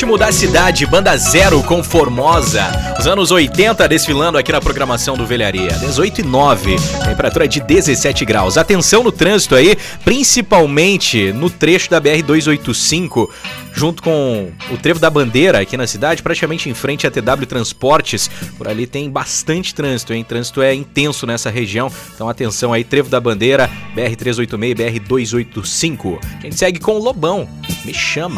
Ritmo da Cidade, Banda Zero com Formosa. Os anos 80 desfilando aqui na programação do Velharia. 18:09, temperatura de 17 graus. Atenção no trânsito aí, principalmente no trecho da BR-285, junto com o Trevo da Bandeira aqui na cidade, praticamente em frente à TW Transportes. Por ali tem bastante trânsito, hein? Trânsito é intenso nessa região, então atenção aí, Trevo da Bandeira, BR-386 e BR-285. A gente segue com o Lobão, Me Chama.